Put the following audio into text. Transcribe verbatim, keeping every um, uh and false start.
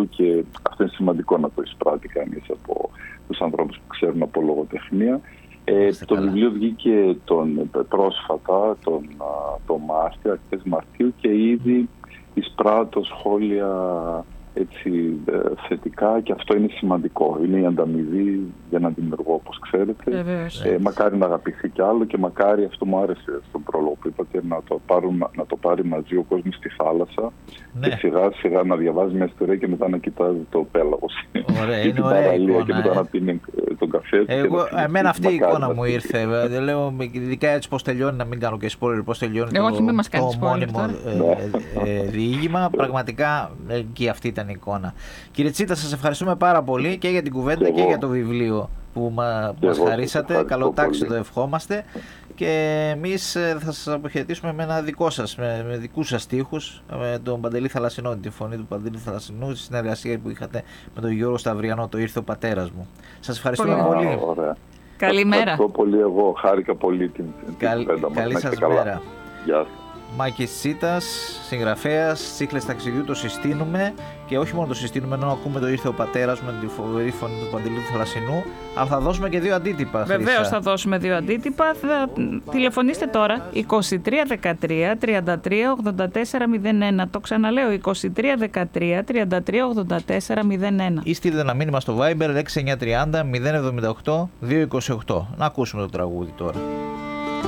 βιβλίου και αυτό είναι σημαντικό να το εισπράττει κανείς από τους ανθρώπους που ξέρουν από λογοτεχνία. Ε, το καλά. Βιβλίο βγήκε τον, πρόσφατα, τον, τον Μάρτιο, αρχές Μαρτίου, και ήδη εισπράττω σχόλια έτσι, θετικά, και αυτό είναι σημαντικό. Είναι η ανταμοιβή για έναν δημιουργό, όπως ξέρετε. Ε, μακάρι να αγαπηθεί κι άλλο, και μακάρι, αυτό μου άρεσε στον πρόλογο που είπατε, να το, πάρουν, να το πάρει μαζί ο κόσμος στη θάλασσα, ναι. Και σιγά σιγά να διαβάζει μια ιστορία και μετά να κοιτάζει το πέλαγος ή την παραλία και μετά ε. να πίνει τον καφέ. Εγώ, εμένα αυτή η εικόνα μου ήρθε. Δεν λέω ειδικά έτσι πώς τελειώνει, να μην κάνω και spoiler, πώς τελειώνει Εγώ, το, το μόνιμο ε, ε, διήγημα. Πραγματικά και αυτή ήταν η εικόνα. Κύριε Τσίτα, σας ευχαριστούμε πάρα πολύ και για την κουβέντα και, και για το βιβλίο που μα, μας χαρίσατε. Καλοτάξιο το ευχόμαστε. Και εμείς θα σας αποχαιρετήσουμε με ένα δικό σας, με, με δικούς σας στίχους, με τον Παντελή Θαλασσινό, τη φωνή του Παντελή Θαλασσινού, στη συνεργασία που είχατε με τον Γιώργο Σταυριανό, το «Ήρθε ο πατέρας μου». Σας ευχαριστούμε πολύ. πολύ. Ωραία. Καλημέρα. Ευχαριστώ πολύ εγώ. Χάρηκα πολύ την, την Καλ, κουβέντα μας. Καλή σας καλά. μέρα. Γεια σας. Μάκης Τσίτας, συγγραφέας, Τσίχλες ταξιδιού, το συστήνουμε, και όχι μόνο το συστήνουμε, ενώ ακούμε το «Ήρθε ο πατέρας» με τη φοβερή φωνή του Παντελή του Θαλασσινού, αλλά θα δώσουμε και δύο αντίτυπα. Βεβαίως θα δώσουμε δύο αντίτυπα. Θα τηλεφωνήστε τώρα είκοσι τρία δεκατρία τριάντα τρία ογδόντα τέσσερα μηδέν ένα. Το ξαναλέω, είκοσι τρία δεκατρία τριάντα τρία ογδόντα τέσσερα μηδέν ένα. Ή στείλτε ένα μήνυμα στο Viber έξι εννιά τρία μηδέν εβδομήντα οκτώ διακόσια είκοσι οκτώ. Να ακούσουμε το τραγούδι τώρα.